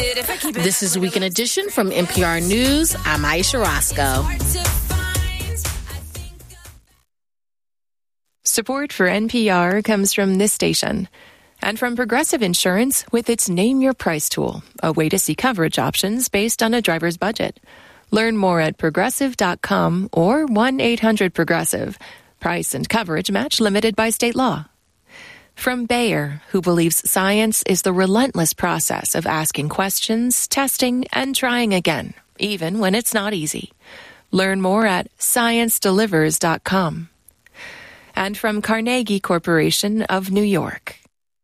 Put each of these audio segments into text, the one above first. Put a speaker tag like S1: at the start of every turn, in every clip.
S1: This is Weekend Edition from NPR News. I'm Aisha Roscoe.
S2: Support for NPR comes from this station and from Progressive Insurance with its Name Your Price tool, a way to see coverage options based on a driver's budget. Learn more at progressive.com or 1-800-PROGRESSIVE. Price and coverage match limited by state law. From Bayer, who believes science is the relentless process of asking questions, testing, and trying again, even when it's not easy. Learn more at sciencedelivers.com. And from Carnegie Corporation of New York.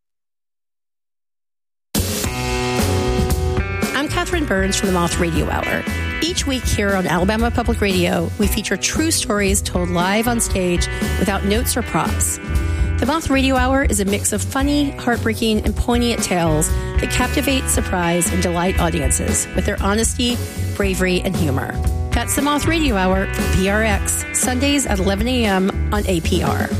S3: I'm Catherine Burns from the Moth Radio Hour. Each week here on Alabama Public Radio, we feature true stories told live on stage without notes or props. The Moth Radio Hour is a mix of funny, heartbreaking, and poignant tales that captivate, surprise, and delight audiences with their honesty, bravery, and humor. That's the Moth Radio Hour from PRX, Sundays at 11 a.m. on APR.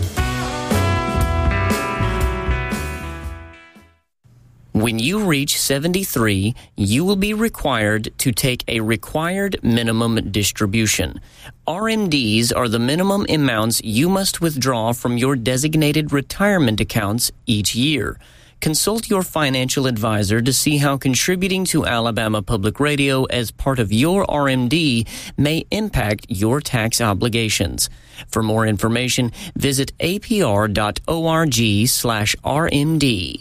S4: When you reach 73, you will be required to take a required minimum distribution. RMDs are the minimum amounts you must withdraw from your designated retirement accounts each year. Consult your financial advisor to see how contributing to Alabama Public Radio as part of your RMD may impact your tax obligations. For more information, visit apr.org/RMD.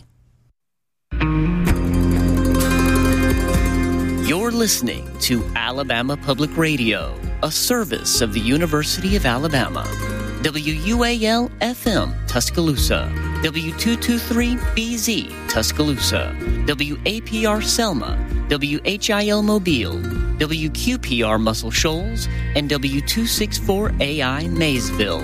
S4: You're listening to Alabama Public Radio, a service of the University of Alabama. WUAL-FM, Tuscaloosa. W223BZ, Tuscaloosa. WAPR Selma. WHIL Mobile. WQPR Muscle Shoals. And W264AI Maysville.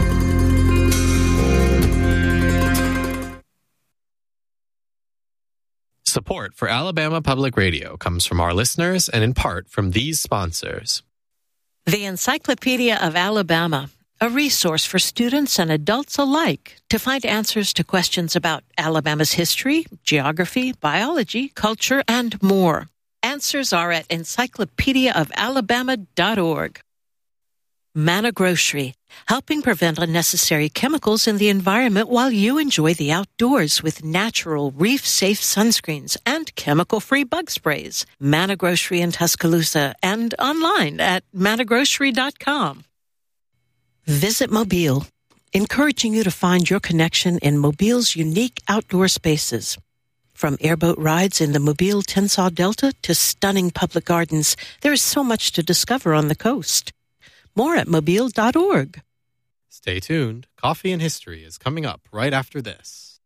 S5: Support for Alabama Public Radio comes from our listeners and in part from these sponsors.
S6: The Encyclopedia of Alabama, a resource for students and adults alike to find answers to questions about Alabama's history, geography, biology, culture, and more. Answers are at encyclopediaofalabama.org. Manna Grocery, helping prevent unnecessary chemicals in the environment while you enjoy the outdoors with natural, reef-safe sunscreens and chemical-free bug sprays. Manna Grocery in Tuscaloosa and online at mannagrocery.com. Visit Mobile, encouraging you to find your connection in Mobile's unique outdoor spaces. From airboat rides in the Mobile Tensaw Delta to stunning public gardens, there is so much to discover on the coast. More at mobile.org.
S5: Stay tuned. Coffee and History is coming up right after this.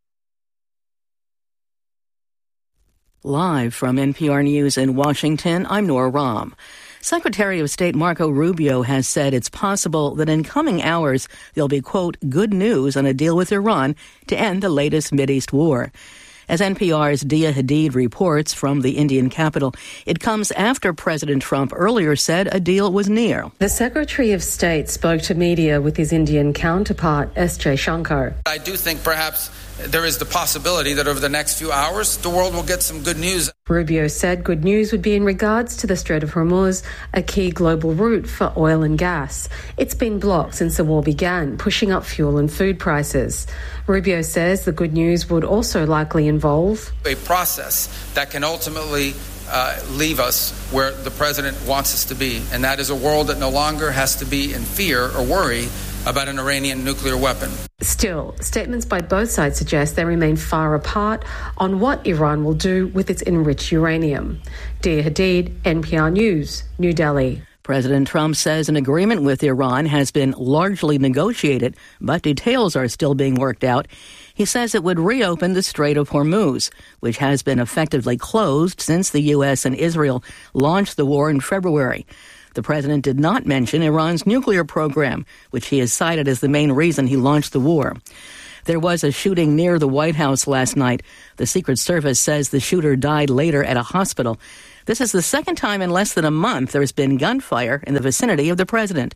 S7: Live from NPR News in Washington, I'm Nora Rahm. Secretary of State Marco Rubio has said it's possible that in coming hours there'll be, quote, good news on a deal with Iran to end the latest Mideast war. As NPR's Dia Hadid reports from the Indian capital, it comes after President Trump earlier said a deal was near.
S8: The Secretary of State spoke to media with his Indian counterpart, S. Jaishankar.
S9: I do think perhaps there is the possibility that over the next few hours, the world will get some good news.
S8: Rubio said good news would be in regards to the Strait of Hormuz, a key global route for oil and gas. It's been blocked since the war began, pushing up fuel and food prices. Rubio says the good news would also likely involve
S9: a process that can ultimately leave us where the president wants us to be, and that is a world that no longer has to be in fear or worry about an Iranian nuclear weapon.
S8: Still, statements by both sides suggest they remain far apart on what Iran will do with its enriched uranium. Dia Hadid, NPR News, New Delhi.
S7: President Trump says an agreement with Iran has been largely negotiated, but details are still being worked out. He says it would reopen the Strait of Hormuz, which has been effectively closed since the U.S. and Israel launched the war in February. The president did not mention Iran's nuclear program, which he has cited as the main reason he launched the war. There was a shooting near the White House last night. The Secret Service says the shooter died later at a hospital. This is the second time in less than a month there has been gunfire in the vicinity of the president.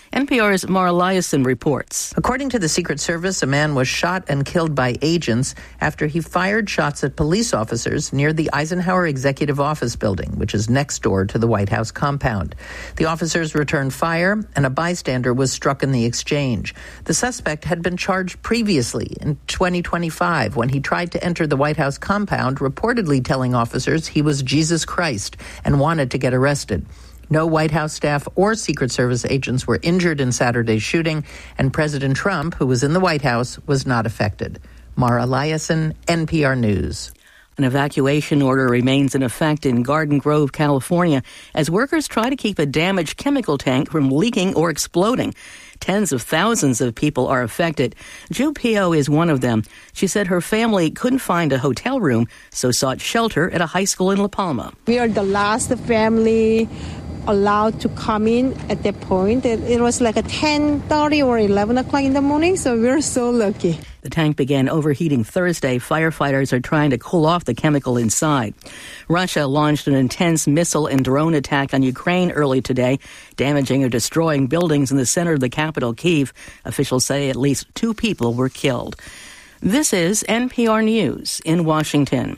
S7: NPR's Mara Liasson reports.
S10: According to the Secret Service, a man was shot and killed by agents after he fired shots at police officers near the Eisenhower Executive Office building, which is next door to the White House compound. The officers returned fire, and a bystander was struck in the exchange. The suspect had been charged previously in 2025 when he tried to enter the White House compound, reportedly telling officers he was Jesus Christ and wanted to get arrested. No White House staff or Secret Service agents were injured in Saturday's shooting, and President Trump, who was in the White House, was not affected. Mara Liasson, NPR News.
S7: An evacuation order remains in effect in Garden Grove, California, as workers try to keep a damaged chemical tank from leaking or exploding. Tens of thousands of people are affected. Ju Pio is one of them. She said her family couldn't find a hotel room, so sought shelter at a high school in La Palma.
S11: We are the last family allowed to come in at that point. It was like a 10:30 or 11 o'clock in the morning, so we're so lucky.
S7: The tank began overheating Thursday. Firefighters are trying to cool off the chemical inside. Russia launched an intense missile and drone attack on Ukraine early today, damaging or destroying buildings in the center of the capital, Kyiv. Officials say at least 2 people were killed. This is NPR News in Washington.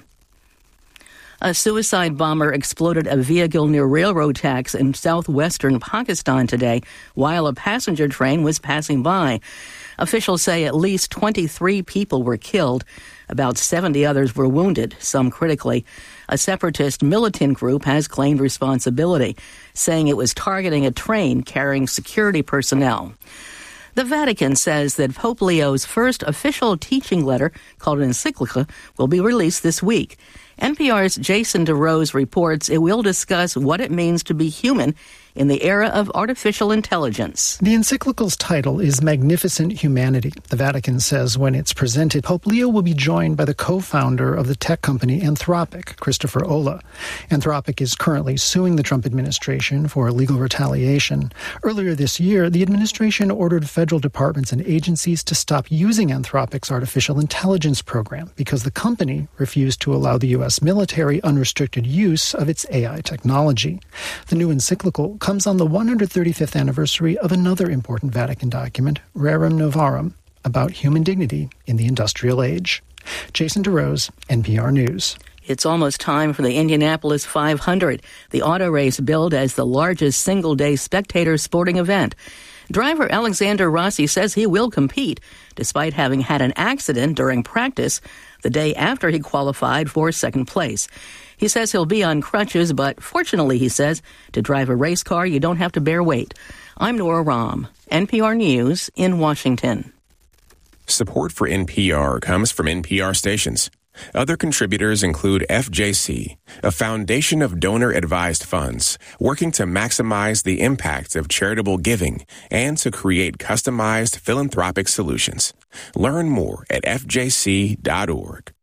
S7: A suicide bomber exploded a vehicle near railroad tracks in southwestern Pakistan today while a passenger train was passing by. Officials say at least 23 people were killed. About 70 others were wounded, some critically. A separatist militant group has claimed responsibility, saying it was targeting a train carrying security personnel. The Vatican says that Pope Leo's first official teaching letter, called an encyclica, will be released this week. NPR's Jason DeRose reports it will discuss what it means to be human in the era of artificial intelligence.
S12: The encyclical's title is Magnificent Humanity. The Vatican says when it's presented, Pope Leo will be joined by the co-founder of the tech company Anthropic, Christopher Olah. Anthropic is currently suing the Trump administration for legal retaliation. Earlier this year, the administration ordered federal departments and agencies to stop using Anthropic's artificial intelligence program because the company refused to allow the U.S. military unrestricted use of its AI technology. The new encyclical comes on the 135th anniversary of another important Vatican document, Rerum Novarum, about human dignity in the industrial age. Jason DeRose, NPR News.
S7: It's almost time for the Indianapolis 500. The auto race billed as the largest single-day spectator sporting event. Driver Alexander Rossi says he will compete, despite having had an accident during practice the day after he qualified for second place. He says he'll be on crutches, but fortunately, he says, to drive a race car, you don't have to bear weight. I'm Nora Rahm, NPR News in Washington.
S13: Support for NPR comes from NPR stations. Other contributors include FJC, a foundation of donor-advised funds working to maximize the impact of charitable giving and to create customized philanthropic solutions. Learn more at fjc.org.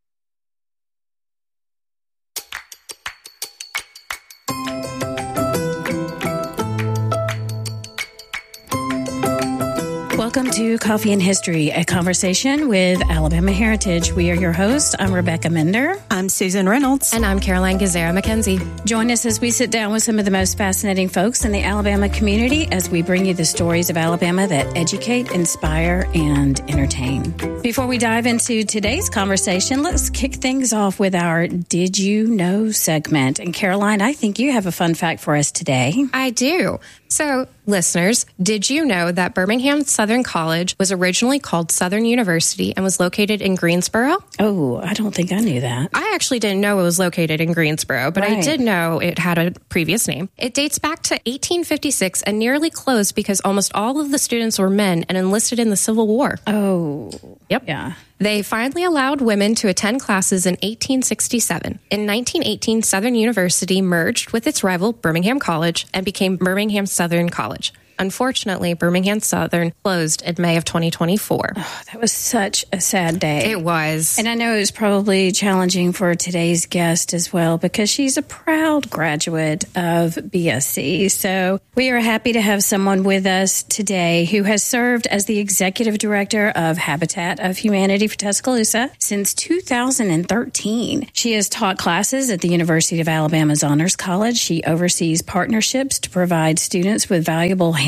S14: Welcome to Coffee and History, a conversation with Alabama Heritage. We are your hosts. I'm Rebecca Mender.
S15: I'm Susan Reynolds.
S16: And I'm Caroline Gazera McKenzie.
S14: Join us as we sit down with some of the most fascinating folks in the Alabama community as we bring you the stories of Alabama that educate, inspire, and entertain. Before we dive into today's conversation, let's kick things off with our Did You Know segment. And Caroline, I think you have a fun fact for us today.
S16: I do. So, listeners, did you know that Birmingham Southern College was originally called Southern University and was located in Greensboro?
S14: Oh, I don't think I knew that.
S16: I actually didn't know it was located in Greensboro, but I did know it had a previous name. It dates back to 1856 and nearly closed because almost all of the students were men and enlisted in the Civil War.
S14: Oh,
S16: yep.
S14: Yeah.
S16: They finally allowed women to attend classes in 1867. In 1918, Southern University merged with its rival, Birmingham College, and became Birmingham Southern College. Unfortunately, Birmingham Southern closed in May of 2024.
S14: Oh, that was such a sad day.
S16: It was.
S14: And I know it was probably challenging for today's guest as well because she's a proud graduate of BSC. So we are happy to have someone with us today who has served as the executive director of Habitat of Humanity for Tuscaloosa since 2013. She has taught classes at the University of Alabama's Honors College. She oversees partnerships to provide students with valuable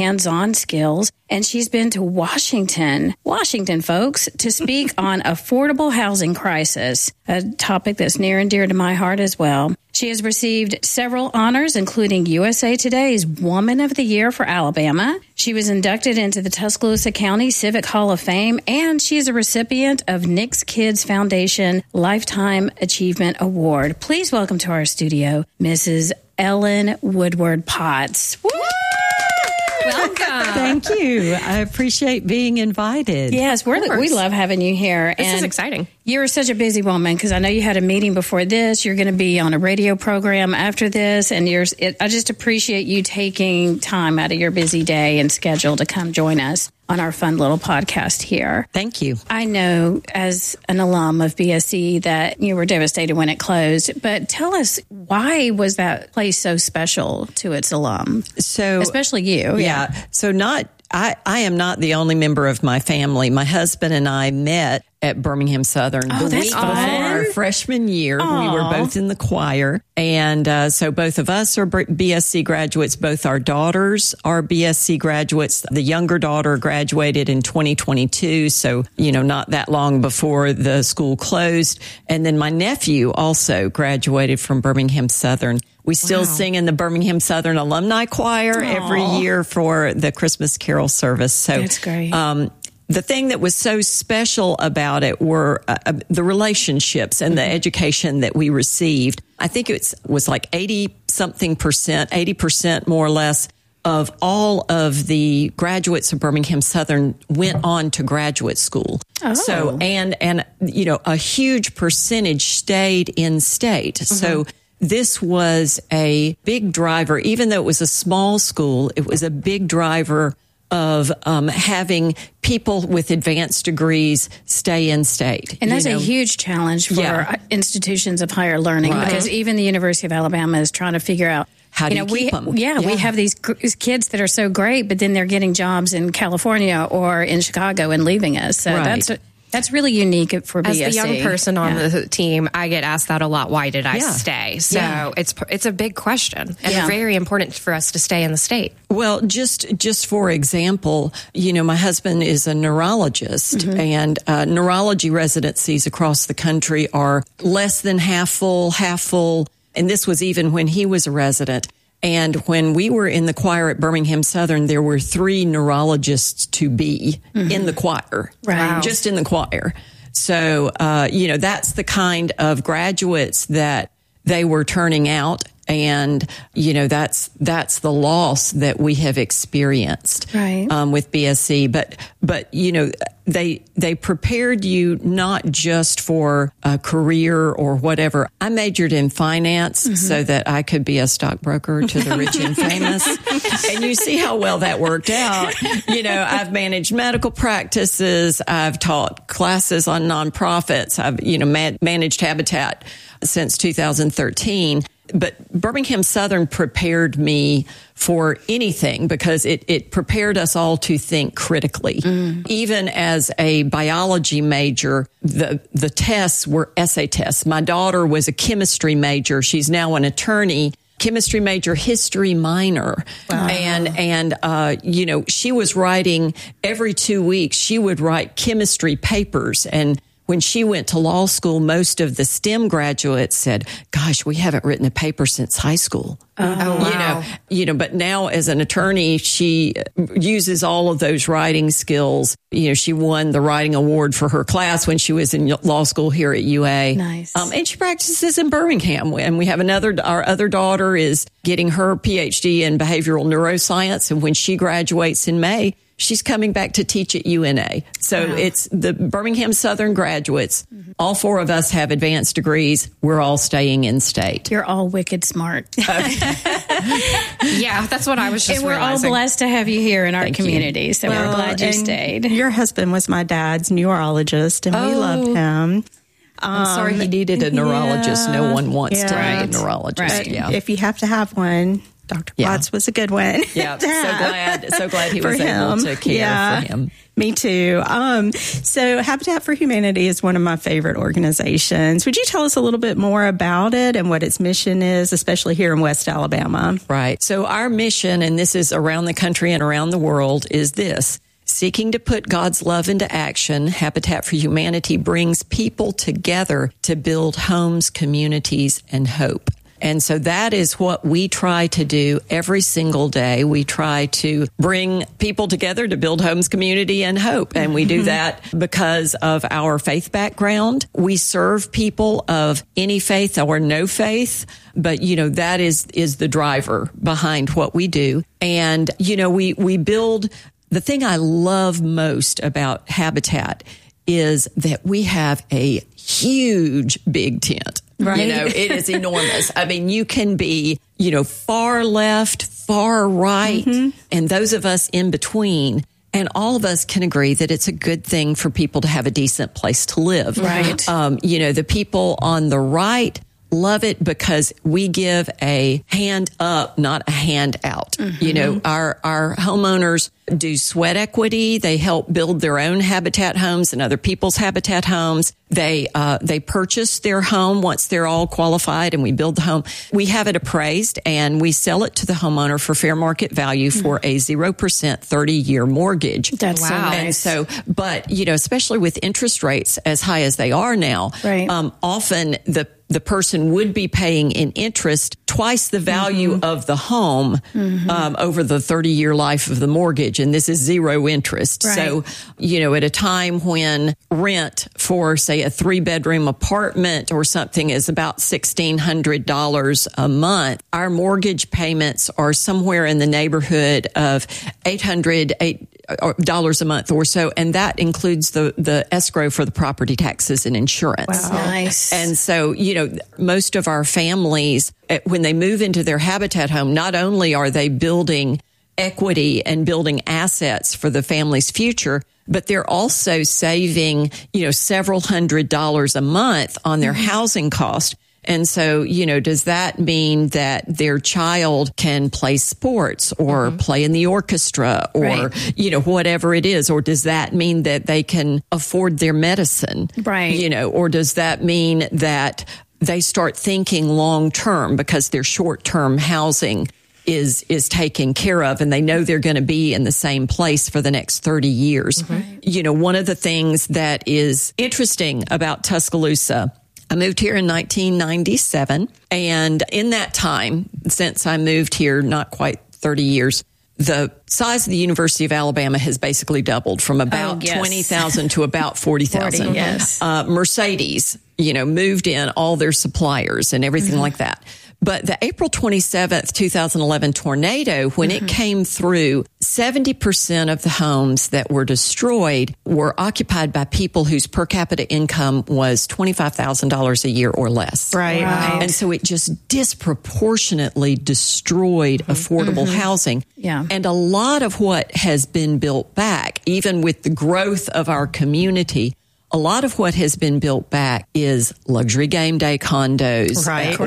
S14: hands-on skills. And she's been to Washington, folks, to speak on affordable housing crisis, a topic that's near and dear to my heart as well. She has received several honors, including USA Today's Woman of the Year for Alabama. She was inducted into the Tuscaloosa County Civic Hall of Fame, and she is a recipient of Nick's Kids Foundation Lifetime Achievement Award. Please welcome to our studio, Mrs. Ellen Woodward Potts. Woo!
S15: Welcome. Thank you. I appreciate being invited.
S14: Yes, we love having you here.
S16: This is exciting.
S14: You're such a busy woman because I know you had a meeting before this. You're going to be on a radio program after this. And I just appreciate you taking time out of your busy day and schedule to come join us on our fun little podcast here.
S15: Thank you.
S14: I know as an alum of BSC that you were devastated when it closed, but tell us, why was that place so special to its alum?
S15: So,
S14: especially you.
S15: Yeah. So I am not the only member of my family. My husband and I met at Birmingham Southern the week before our freshman year.
S14: Aww.
S15: We were both in the choir. And so both of us are BSC graduates. Both our daughters are BSC graduates. The younger daughter graduated in 2022. So, not that long before the school closed. And then my nephew also graduated from Birmingham Southern. We still sing in the Birmingham Southern Alumni Choir every year for the Christmas Carol service. So
S14: that's great.
S15: The thing that was so special about it were the relationships and the education that we received. I think it was like 80% more or less of all of the graduates of Birmingham Southern went on to graduate school.
S14: Oh.
S15: So, and a huge percentage stayed in state. Mm-hmm. So this was a big driver, even though it was a small school, it was a big driver of having people with advanced degrees stay in state.
S14: And that's a huge challenge for institutions of higher learning, because even the University of Alabama is trying to figure out
S15: how do you keep them?
S14: We have these kids that are so great, but then they're getting jobs in California or in Chicago and leaving us. So that's really unique for BSC.
S16: As the young person on the team, I get asked that a lot. Why did I stay? So it's a big question, and very important for us to stay in the state.
S15: Well, just for example, my husband is a neurologist, and neurology residencies across the country are less than half full. And this was even when he was a resident. And when we were in the choir at Birmingham Southern, there were 3 neurologists to be in the choir, just in the choir. So, that's the kind of graduates that they were turning out. And, that's the loss that we have experienced with BSC. But they prepared you not just for a career or whatever. I majored in finance so that I could be a stockbroker to the rich and famous. And you see how well that worked out. I've managed medical practices. I've taught classes on nonprofits. I've, managed Habitat since 2013. But Birmingham Southern prepared me for anything because it prepared us all to think critically. Even as a biology major, the tests were essay tests. My daughter was a chemistry major. She's now an attorney. Chemistry major, history minor. Wow. And she was writing every 2 weeks. She would write chemistry papers. And when she went to law school, most of the STEM graduates said, gosh, we haven't written a paper since high school.
S14: Wow.
S15: But now as an attorney, she uses all of those writing skills. She won the writing award for her class when she was in law school here at UA.
S14: Nice.
S15: And she practices in Birmingham. And we have our other daughter is getting her PhD in behavioral neuroscience. And when she graduates in May, she's coming back to teach at UNA. So it's the Birmingham Southern graduates. All 4 of us have advanced degrees. We're all staying in state.
S14: You're all wicked smart.
S16: Yeah, that's what I was just
S14: realizing. We're all blessed to have you here in our community.
S15: You.
S14: So we're glad you stayed.
S17: Your husband was my dad's neurologist, and we loved him.
S15: I'm sorry he needed a neurologist. No one wants to need a neurologist.
S17: Right. If you have to have one, Dr. Watts was a good one.
S15: Yeah, so glad he was able to care for him.
S17: Me too. So Habitat for Humanity is one of my favorite organizations. Would you tell us a little bit more about it and what its mission is, especially here in West Alabama?
S15: Right. So our mission, and this is around the country and around the world, is this. Seeking to put God's love into action, Habitat for Humanity brings people together to build homes, communities, and hope. And so that is what we try to do every single day. We try to bring people together to build homes, community, and hope. And we do that because of our faith background. We serve people of any faith or no faith, but, that is the driver behind what we do. And, we build. The thing I love most about Habitat is that we have a huge big tent. Right. It is enormous. I mean, you can be, far left, far right, and those of us in between. And all of us can agree that it's a good thing for people to have a decent place to live. Right. The people on the right love it because we give a hand up, not a hand out. Our homeowners do sweat equity. They help build their own Habitat homes and other people's Habitat homes. They purchase their home once they're all qualified and we build the home. We have it appraised and we sell it to the homeowner for fair market value for a 0% 30-year mortgage.
S14: That's so nice.
S15: And so, but, especially with interest rates as high as they are now, often the person would be paying in interest twice the value of the home over the 30-year life of the mortgage. And this is zero interest. Right. So, at a time when rent for, say, a 3-bedroom apartment or something is about $1,600 a month, our mortgage payments are somewhere in the neighborhood of $800 a month or so. And that includes the escrow for the property taxes and insurance.
S14: Wow. Nice.
S15: And so, most of our families, when they move into their Habitat home, not only are they building equity and building assets for the family's future, but they're also saving, several $100s a month on their housing cost. And so, does that mean that their child can play sports or play in the orchestra or, whatever it is? Or does that mean that they can afford their medicine?
S14: Right.
S15: Or does that mean that they start thinking long term because their short term housing is taken care of and they know they're going to be in the same place for the next 30 years. One of the things that is interesting about Tuscaloosa, I moved here in 1997, and in that time, since I moved here, not quite 30 years, the size of the University of Alabama has basically doubled from about 20,000 to about 40,000. Mercedes, moved in all their suppliers and everything like that. But the April 27th, 2011 tornado, when it came through, 70% of the homes that were destroyed were occupied by people whose per capita income was $25,000 a year or less.
S17: Right.
S14: Wow.
S15: And so it just disproportionately destroyed affordable housing.
S14: Yeah.
S15: And a lot of what has been built back, even with the growth of our community, a lot of what has been built back is luxury game day condos,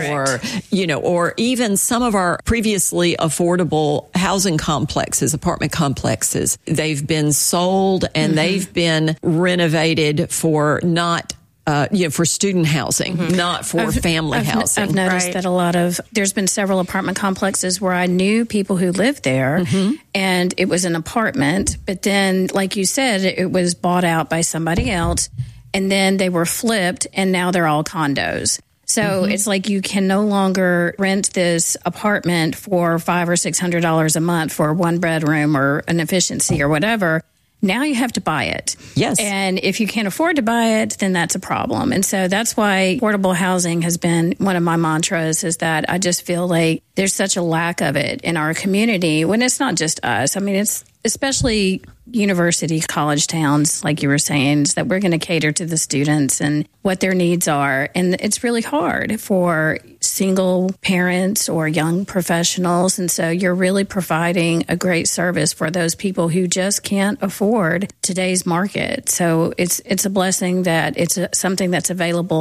S15: or even some of our previously affordable housing complexes, apartment complexes. They've been sold and they've been renovated for not for student housing, not for family housing.
S14: I've noticed that there's been several apartment complexes where I knew people who lived there and it was an apartment, but then, like you said, it was bought out by somebody else and then they were flipped and now they're all condos. So it's like you can no longer rent this apartment for $500 or $600 a month for a 1-bedroom or an efficiency or whatever. Now you have to buy it.
S15: Yes.
S14: And if you can't afford to buy it, then that's a problem. And so that's why affordable housing has been one of my mantras, is that I just feel like there's such a lack of it in our community when it's not just us. I mean, it's especially university college towns, like you were saying, is that we're going to cater to the students and what their needs are. And it's really hard for single parents or young professionals. And so you're really providing a great service for those people who just can't afford today's market. So it's a blessing that it's something that's available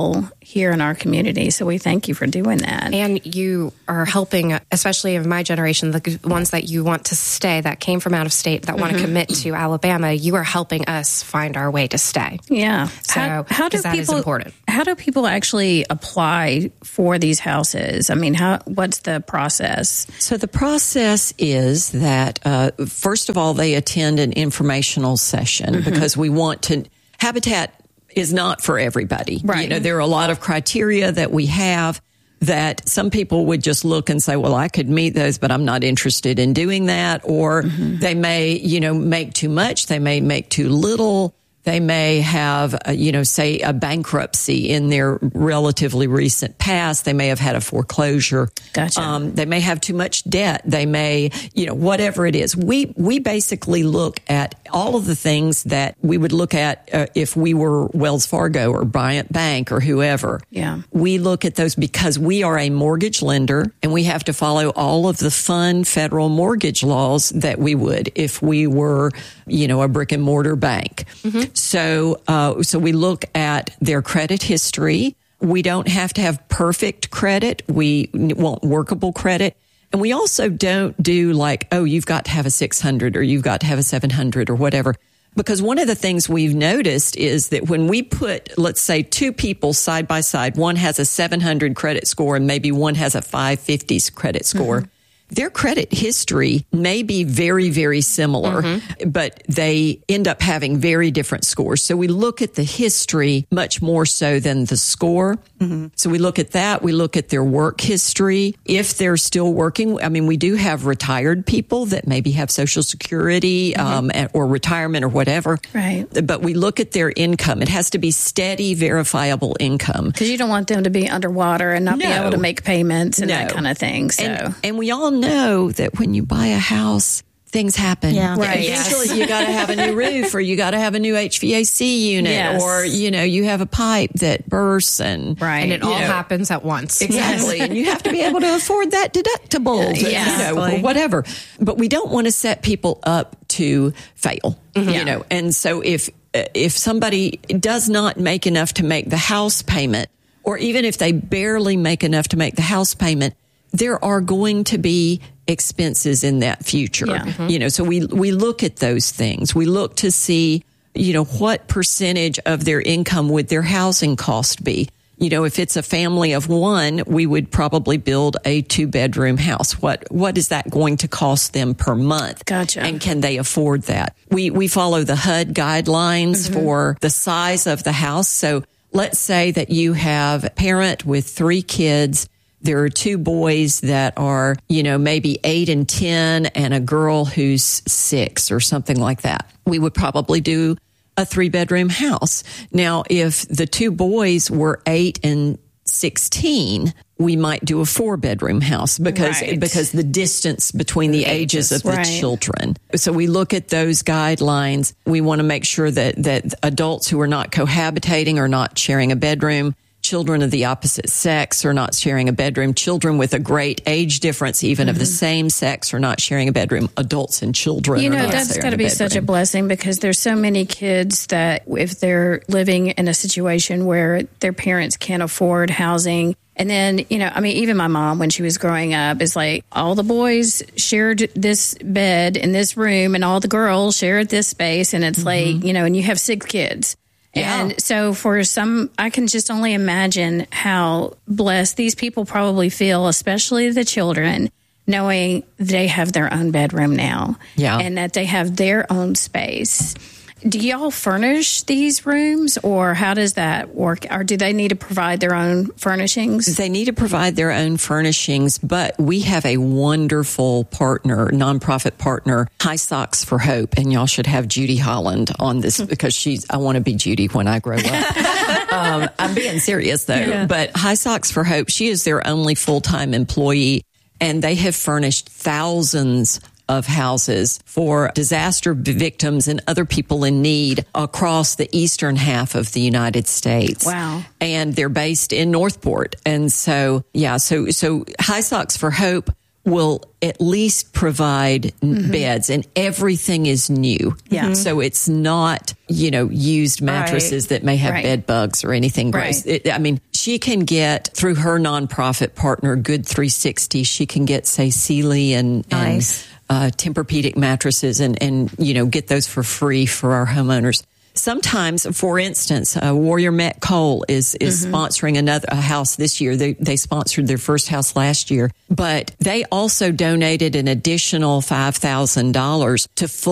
S14: here in our community. So we thank you for doing that.
S16: And you are helping, especially of my generation, the ones that you want to stay, that came from out of state, that want to commit to Alabama. You are helping us find our way to stay.
S14: Yeah.
S16: So
S14: how do
S16: that is
S14: people,
S16: important.
S14: How do people actually apply for these houses? I mean, what's the process?
S15: So the process is that, first of all, they attend an informational session because we want to, Habitat is not for everybody.
S14: Right.
S15: You know, there are a lot of criteria that we have that some people would just look and say, well, I could meet those, but I'm not interested in doing that. Or they may, make too much. They may make too little. They may have, say a bankruptcy in their relatively recent past. They may have had a foreclosure.
S14: Gotcha.
S15: They may have too much debt. They may, whatever it is. We basically look at all of the things that we would look at if we were Wells Fargo or Bryant Bank or whoever.
S14: Yeah.
S15: We look at those because we are a mortgage lender and we have to follow all of the fun federal mortgage laws that we would if we were, a brick and mortar bank. So we look at their credit history. We don't have to have perfect credit. We want workable credit. And we also don't do like, oh, you've got to have a 600 or you've got to have a 700 or whatever. Because one of the things we've noticed is that when we put, let's say, two people side by side, one has a 700 credit score and maybe one has a 550 credit score. Their credit history may be very, very similar, but they end up having very different scores. So we look at the history much more so than the score. So we look at that. We look at their work history. If they're still working, I mean, we do have retired people that maybe have Social Security or retirement or whatever.
S14: Right.
S15: But we look at their income. It has to be steady, verifiable income.
S14: Because you don't want them to be underwater and not be able to make payments and that kind of thing. So.
S15: And we all know that when you buy a house, things happen.
S14: Yeah. Right.
S15: Eventually you got to have a new roof or you got to have a new HVAC unit or, you have a pipe that bursts and
S16: it all happens at once.
S15: Exactly. And you have to be able to afford that deductible, or whatever. But we don't want to set people up to fail, and so if somebody does not make enough to make the house payment, or even if they barely make enough to make the house payment, there are going to be expenses in that future. So we look at those things. We look to see, what percentage of their income would their housing cost be? If it's a family of one, we would probably build a 2-bedroom house. What is that going to cost them per month?
S14: Gotcha.
S15: And can they afford that? We follow the HUD guidelines for the size of the house. So let's say that you have a parent with 3 kids. There are 2 boys that are, maybe 8 and 10 and a girl who's 6 or something like that. We would probably do a 3-bedroom house. Now, if the 2 boys were 8 and 16, we might do a 4-bedroom house because the distance between the ages of the children. So we look at those guidelines. We want to make sure that adults who are not cohabitating are not sharing a bedroom. Children of the opposite sex are not sharing a bedroom. Children with a great age difference, even of the same sex, are not sharing a bedroom. Adults and children are not sharing a bedroom.
S14: That's got to be such a blessing because there's so many kids that if they're living in a situation where their parents can't afford housing, and then, even my mom, when she was growing up, is like all the boys shared this bed in this room and all the girls shared this space. And it's like, and you have 6 kids.
S15: Yeah.
S14: And so for some, I can just only imagine how blessed these people probably feel, especially the children, knowing they have their own bedroom now.
S15: Yeah.
S14: And that they have their own space. Do y'all furnish these rooms or how does that work? Or do they need to provide their own furnishings?
S15: They need to provide their own furnishings, but we have a wonderful partner, nonprofit partner, High Socks for Hope. And y'all should have Judy Holland on this because I want to be Judy when I grow up. I'm being serious though. Yeah. But High Socks for Hope, she is their only full-time employee and they have furnished thousands of houses for disaster victims and other people in need across the eastern half of the United States.
S14: Wow.
S15: And they're based in Northport. And so High Socks for Hope will at least provide beds and everything is new.
S14: Yeah.
S15: So it's not, used mattresses that may have bed bugs or anything gross. she can get, through her nonprofit partner, Good 360, she can get, say, Sealy and Tempur-Pedic mattresses and get those for free for our homeowners. Sometimes, for instance, Warrior Met Coal is sponsoring a house this year. They sponsored their first house last year, but they also donated an additional $5,000 to